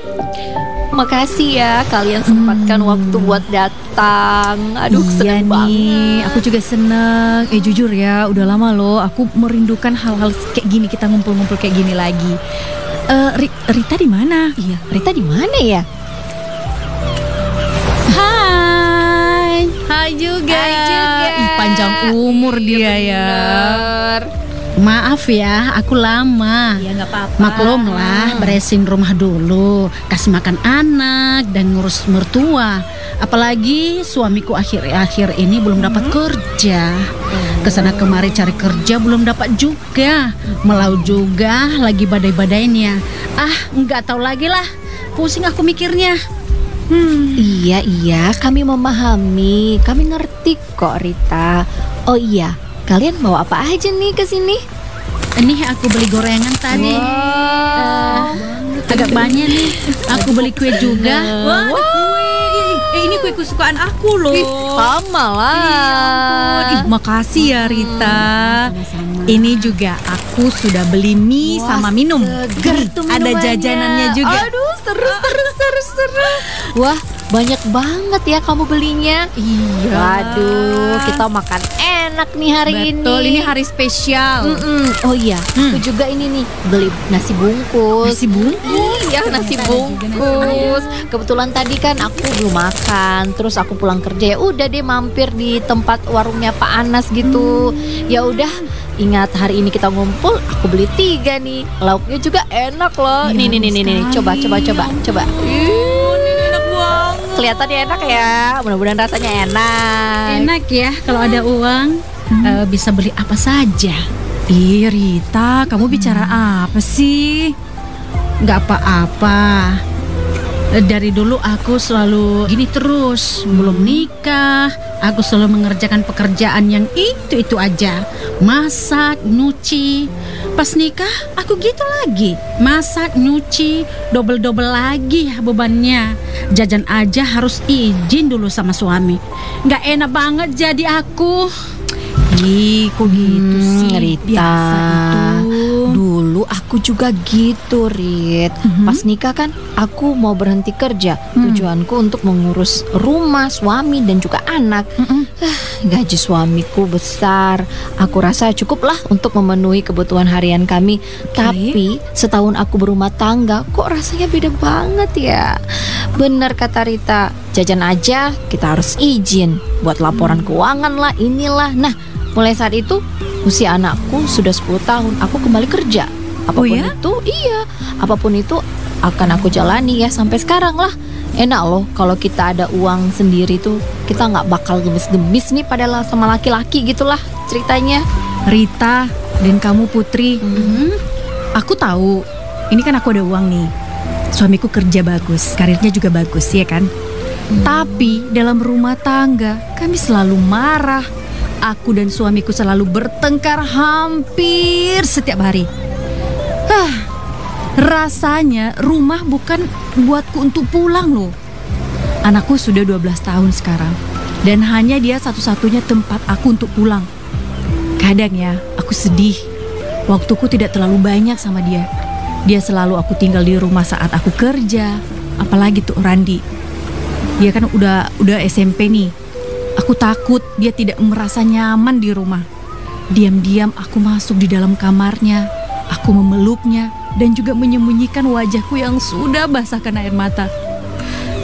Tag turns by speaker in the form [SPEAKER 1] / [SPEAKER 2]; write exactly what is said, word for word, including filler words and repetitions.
[SPEAKER 1] Makasih ya kalian sempatkan
[SPEAKER 2] Hmm.
[SPEAKER 1] waktu buat datang. Aduh,
[SPEAKER 2] Iya
[SPEAKER 1] seneng
[SPEAKER 2] nih,
[SPEAKER 1] banget.
[SPEAKER 2] aku juga seneng. Eh jujur ya, udah lama loh aku merindukan hal-hal kayak gini, kita ngumpul-ngumpul kayak gini lagi. Eh Ri- Rita di mana?
[SPEAKER 1] Iya, Rita di mana ya?
[SPEAKER 2] Hai. Hai juga.
[SPEAKER 1] Hai juga.
[SPEAKER 2] Ih, panjang umur
[SPEAKER 1] Iya,
[SPEAKER 2] dia ya.
[SPEAKER 1] bener.
[SPEAKER 3] Maaf ya, aku lama.
[SPEAKER 2] Iya nggak apa-apa.
[SPEAKER 3] Maklum lah, beresin rumah dulu, kasih makan anak dan ngurus mertua. Apalagi suamiku akhir-akhir ini belum dapat kerja. Kesana kemari cari kerja belum dapat juga. Melau juga lagi badai-badainya. Ah, nggak tahu lagi lah. Pusing aku mikirnya. Hmm.
[SPEAKER 1] Iya, iya, kami memahami. Kami ngerti kok, Rita. Oh iya, kalian mau apa aja nih ke sini?
[SPEAKER 3] Ini aku beli gorengan tadi.
[SPEAKER 1] Wow.
[SPEAKER 3] Eh, agak banyak nih. Aku beli kue juga.
[SPEAKER 2] Wah, ada kue. Eh, ini kue kesukaan aku loh.
[SPEAKER 1] Ih, sama lah.
[SPEAKER 2] Ih, makasih ya Rita.
[SPEAKER 3] Sama-sama.
[SPEAKER 2] Ini juga aku sudah beli mie
[SPEAKER 1] Wah,
[SPEAKER 2] sama minum.
[SPEAKER 1] seger tuh
[SPEAKER 2] Ada
[SPEAKER 1] minumannya.
[SPEAKER 2] jajanannya juga.
[SPEAKER 1] Aduh, seru seru seru seru. Wah, banyak banget ya kamu belinya.
[SPEAKER 2] Iya.
[SPEAKER 1] Waduh, kita makan enak nih hari ini.
[SPEAKER 2] Betul, ini hari spesial.
[SPEAKER 1] Mm-mm. Oh iya,
[SPEAKER 2] Hmm.
[SPEAKER 1] aku juga ini nih beli nasi bungkus.
[SPEAKER 2] Nasi bungkus.
[SPEAKER 1] Iya, nasi bungkus. Kebetulan tadi kan aku belum makan, terus aku pulang kerja ya udah deh mampir di tempat warungnya Pak Anas gitu. Ya udah, ingat hari ini kita ngumpul, aku beli tiga nih. Lauknya juga enak loh.
[SPEAKER 2] Iya,
[SPEAKER 1] nih nih nih nih nih, coba coba coba coba.
[SPEAKER 2] Enak banget.
[SPEAKER 1] Kelihatannya enak ya. Mudah-mudahan rasanya enak.
[SPEAKER 3] Enak ya kalau ada uang, eh, bisa beli apa saja.
[SPEAKER 2] Ih Rita, kamu bicara apa sih?
[SPEAKER 3] Nggak apa-apa. Eh, Dari dulu aku selalu gini terus. Belum nikah, aku selalu mengerjakan pekerjaan yang itu-itu aja. Masak, nyuci. Pas nikah, aku gitu lagi. Masak, nyuci, double-double lagi ya bebannya. Jajan aja harus izin dulu sama suami. Nggak enak banget jadi aku.
[SPEAKER 2] Ih, kok gitu
[SPEAKER 1] Hmm,
[SPEAKER 2] sih?
[SPEAKER 1] Rita.
[SPEAKER 2] Biasa itu.
[SPEAKER 1] Dulu aku juga gitu, Rit.
[SPEAKER 2] Mhm.
[SPEAKER 1] Pas nikah kan aku mau berhenti kerja.
[SPEAKER 2] Hmm.
[SPEAKER 1] Tujuanku untuk mengurus rumah, suami dan juga anak.
[SPEAKER 2] Mm-mm.
[SPEAKER 1] Gaji suamiku besar. Aku rasa cukuplah untuk memenuhi kebutuhan harian kami. Tapi setahun aku berumah tangga, kok rasanya beda banget ya. Bener kata Rita, jajan aja kita harus izin buat laporan keuangan lah, inilah. Nah, mulai saat itu usia anakku sudah sepuluh tahun, aku kembali kerja. Apapun
[SPEAKER 2] ya?
[SPEAKER 1] itu, iya, apapun itu akan aku jalani ya sampai sekarang lah. Enak loh kalau kita ada uang sendiri tuh, kita nggak bakal gemis-gemis nih padahal sama laki-laki gitulah ceritanya.
[SPEAKER 2] Rita dan kamu Putri,
[SPEAKER 3] Mhm.
[SPEAKER 2] aku tahu ini kan aku ada uang nih. Suamiku kerja bagus, karirnya juga bagus ya kan. Tapi dalam rumah tangga kami selalu marah. Aku dan suamiku selalu bertengkar hampir setiap hari. Hah, rasanya rumah bukan buatku untuk pulang loh. Anakku sudah dua belas tahun sekarang dan hanya dia satu-satunya tempat aku untuk pulang. Kadang ya, aku sedih. Waktuku tidak terlalu banyak sama dia. Dia selalu aku tinggal di rumah saat aku kerja. Apalagi tuh Randi. Dia kan udah udah S M P nih. Aku takut dia tidak merasa nyaman di rumah. Diam-diam aku masuk di dalam kamarnya. Aku memeluknya dan juga menyembunyikan wajahku yang sudah basah karena air mata.